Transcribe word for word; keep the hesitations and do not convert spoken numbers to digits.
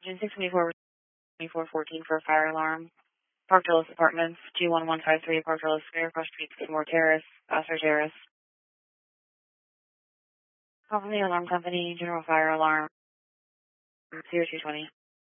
Station six twenty-four, twenty-four fourteen for a fire alarm. Park Villas Apartments, two one one five three Park Villas Square, Cross Street, Skidmore Terrace, Vassar Terrace. Call from the alarm company, general fire alarm, zero two twenty.